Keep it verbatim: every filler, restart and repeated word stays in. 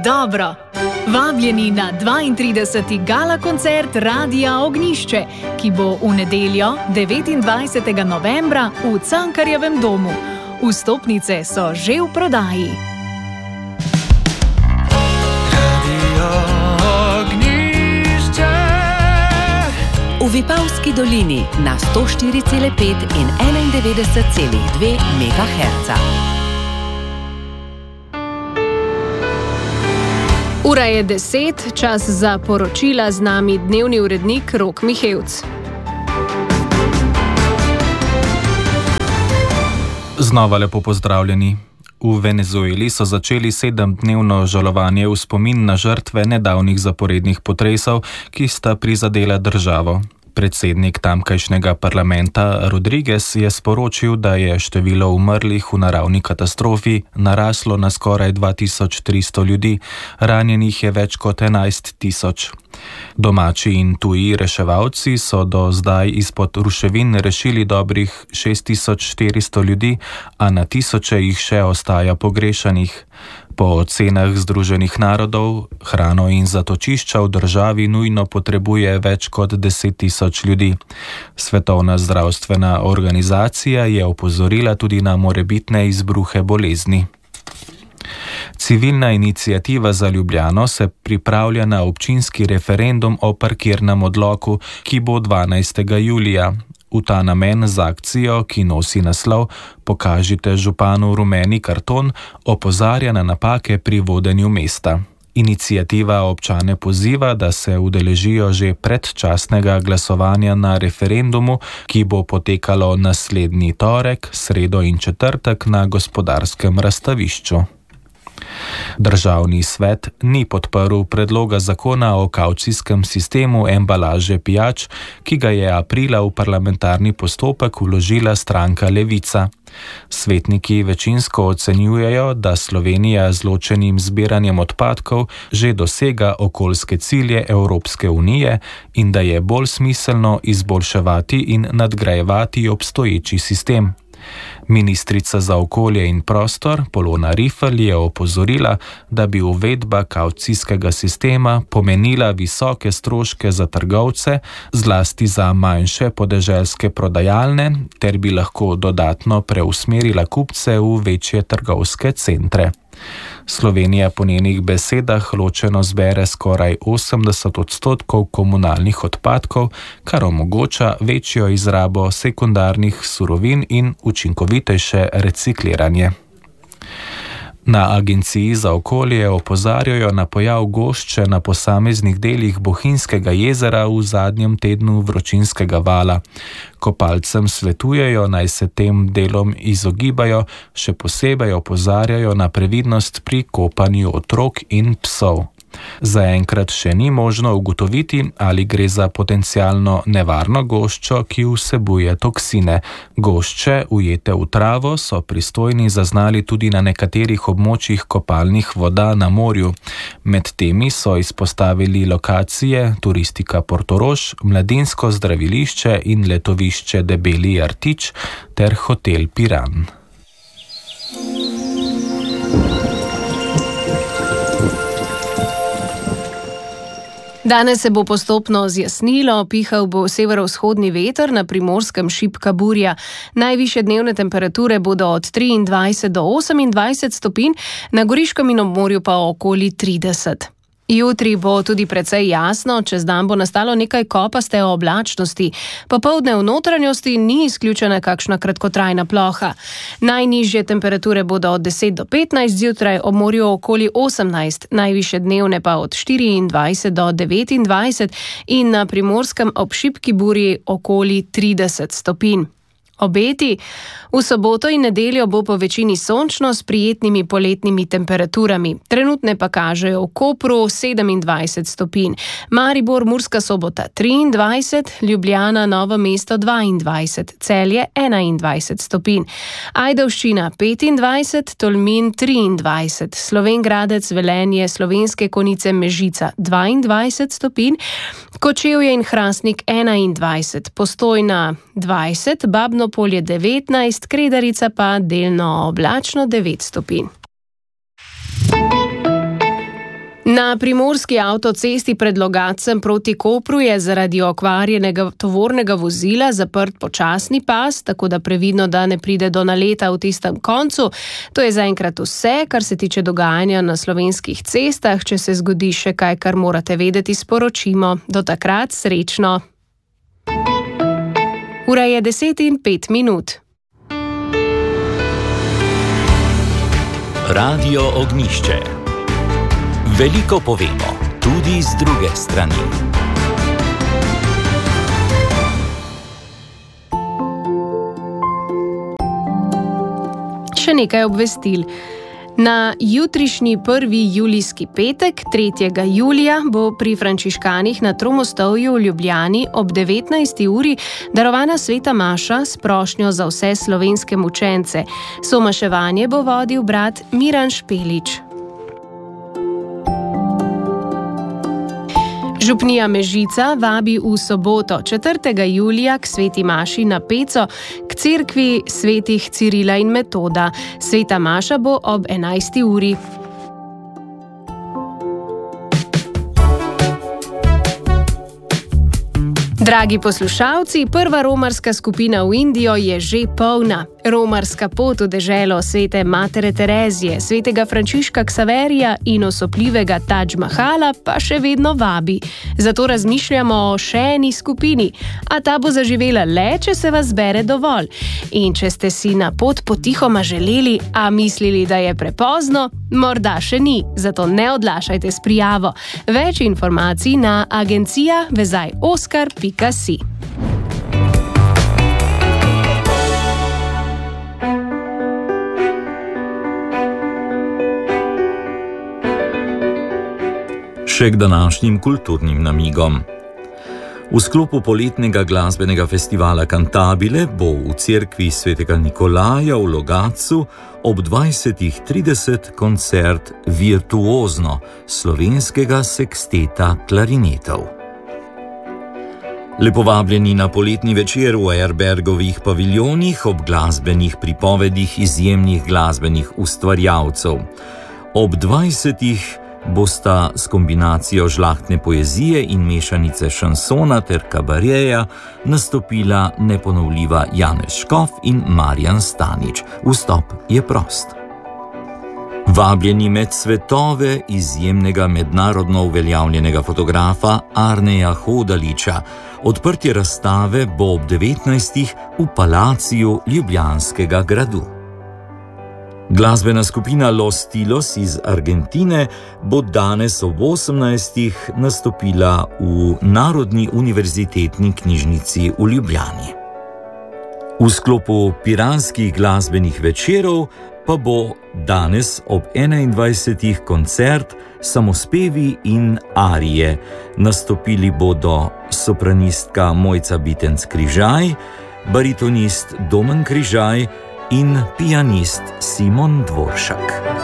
dobro. Vabljeni na dvaintrideseti gala koncert Radia Ognjišče, ki bo v nedeljo devetindvajsetega novembra v Cankarjevem domu. Vstopnice so že v prodaji. Radio Ognjišče. V Vipavski dolini na sto štiri cela pet in enaindevetdeset cela dve megaherca. Ura je deset, čas za poročila, z nami dnevni urednik Rok Mihevc. Znova lepo pozdravljeni. V Venezueli so začeli sedemdnevno žalovanje v spomin na žrtve nedavnih zaporednih potresov, ki sta prizadela državo. Predsednik tamkajšnjega parlamenta Rodriguez je sporočil, da je število umrlih v naravni katastrofi naraslo na skoraj dva tisoč tristo ljudi, ranjenih je več kot enajst tisoč. Domači in tuji reševalci so do zdaj izpod ruševin rešili dobrih šest tisoč štiristo ljudi, a na tisoče jih še ostaja pogrešanih. Po ocenah Združenih narodov, hrano in zatočišča v državi nujno potrebuje več kot deset tisoč ljudi. Svetovna zdravstvena organizacija je opozorila tudi na morebitne izbruhe bolezni. Civilna iniciativa za Ljubljano se pripravlja na občinski referendum o parkirnem odloku, ki bo dvanajstega julija. V ta namen z akcijo, ki nosi naslov Pokažite županu rumeni karton, opozarja na napake pri vodenju mesta. Iniciativa občane poziva, da se udeležijo že predčasnega glasovanja na referendumu, ki bo potekalo naslednji torek, sredo in četrtek na Gospodarskem razstavišču. Državni svet ni podprl predloga zakona o kavcijskem sistemu embalaže pijač, ki ga je aprila v parlamentarni postopek vložila stranka Levica. Svetniki večinsko ocenjujejo, da Slovenija z ločenim zbiranjem odpadkov že dosega okoljske cilje Evropske unije in da je bolj smiselno izboljševati in nadgrajevati obstoječi sistem. Ministrica za okolje in prostor Polona Rifelj je opozorila, da bi uvedba kavcijskega sistema pomenila visoke stroške za trgovce, zlasti za manjše podeželske prodajalne, ter bi lahko dodatno preusmerila kupce v večje trgovske centre. Slovenija po njenih besedah ločeno zbere skoraj osemdeset odstotkov komunalnih odpadkov, kar omogoča večjo izrabo sekundarnih surovin in učinkovitejše recikliranje. Na Agenciji za okolje opozarjajo na pojav gošče na posameznih delih Bohinjskega jezera v zadnjem tednu vročinskega vala. Kopalcem svetujejo, naj se tem delom izogibajo, še posebej opozarjajo na previdnost pri kopanju otrok in psov. Zaenkrat še ni možno ugotoviti, ali gre za potencialno nevarno goščo, ki vsebuje toksine. Gošče, ujete v travo, so pristojni zaznali tudi na nekaterih območjih kopalnih voda na morju. Med temi so izpostavili lokacije Turistika Portorož, Mladinsko zdravilišče in letovišče Debeli Rtič ter hotel Piran. Danes se bo postopno zjasnilo, pihal bo severovzhodni veter, na Primorskem šibka burja. Najvišje dnevne temperature bodo od triindvajset do osemindvajset stopinj, na Goriškem in ob morju pa okoli trideset. Jutri bo tudi precej jasno, čez dan bo nastalo nekaj kopaste oblačnosti. Popoldne v notranjosti ni izključena kakšna kratkotrajna ploha. Najnižje temperature bodo od deset do petnajst, zjutraj ob morju okoli osemnajst, najvišje dnevne pa od štiriindvajset do devetindvajset in na Primorskem ob šibki burji okoli trideset stopinj. Obeti. V soboto in nedeljo bo po večini sončno s prijetnimi poletnimi temperaturami. Trenutne pa kažejo v Kopru sedemindvajset stopinj, Maribor, Murska Sobota triindvajset, Ljubljana, Novo mesto dvaindvajset, Celje enaindvajset stopinj, Ajdovščina petindvajset, Tolmin triindvajset, Slovenj Gradec, Velenje, Slovenske Konjice, Mežica dvaindvajset stopinj, Kočevje in Hrastnik enaindvajset, Postojna dvajset, Babno Polje devetnajst, Kredarica pa delno oblačno devet stopinj. Na primorski avtocesti pred Logatcem proti Kopru je zaradi okvarjenega tovornega vozila zaprt počasni pas, tako da previdno, da ne pride do naleta v tistem koncu. To je zaenkrat vse, kar se tiče dogajanja na slovenskih cestah. Če se zgodi še kaj, kar morate vedeti, sporočimo. Do takrat srečno. Ura je deset in pet minut. Radio Ognjišče. Veliko povemo, tudi z druge strani. Še nekaj obvestil. Na jutrišnji prvi julijski petek, tretjega julija, bo pri frančiškanih na Tromostovju v Ljubljani ob devetnajsti uri darovana sveta maša s prošnjo za vse slovenske mučence. Somaševanje bo vodil brat Miran Špelič. Župnija Mežica vabi v soboto, četrtega julija, k sveti maši na Peco, k cerkvi svetih Cirila in Metoda. Sveta maša bo ob enajsti uri. Dragi poslušalci, prva romarska skupina v Indijo je že polna. Romarska pot v deželo svete Matere Terezije, svetega Frančiška Ksaverija in osopljivega Tadž Mahala pa še vedno vabi. Zato razmišljamo o še eni skupini, a ta bo zaživela le, če se vas zbere dovolj. In če ste si na pot potihoma želeli, a mislili, da je prepozno, morda še ni, zato ne odlašajte s prijavo. Več informacij na agencija vezaj oskar pika si. Še k današnjim kulturnim namigom. V sklopu poletnega glasbenega festivala Cantabile bo v cerkvi svetega Nikolaja v Logatcu ob dvajsetih trideset koncert Virtuozno slovenskega seksteta klarinetov. Lepo vabljeni na poletni večer v Airbergovih paviljonih ob glasbenih pripovedih izjemnih glasbenih ustvarjalcev. Ob dvajsetih bosta s kombinacijo žlahtne poezije in mešanice šansona ter kabareja nastopila neponovljiva Janez Škof in Marjan Stanič. Vstop je prost. Vabljeni med svetove izjemnega mednarodno uveljavljenega fotografa Arneja Hodaliča. Odprtje razstave bo ob devetnajstih v Palaciju Ljubljanskega gradu. Glasbena skupina Los Tilos iz Argentine bo danes ob osemnajstih nastopila v Narodni univerzitetni knjižnici v Ljubljani. V sklopu piranskih glasbenih večerov pa bo danes ob enaindvajsetih koncert Samospevi in arije. Nastopili bodo sopranistka Mojca Bitenc-Križaj, baritonist Domen Križaj in pianist Simon Dvoršak.